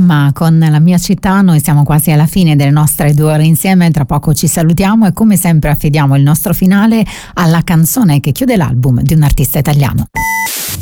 Emma con La mia città. Noi siamo quasi alla fine delle nostre 2 ore insieme, tra poco ci salutiamo e come sempre affidiamo il nostro finale alla canzone che chiude l'album di un artista italiano.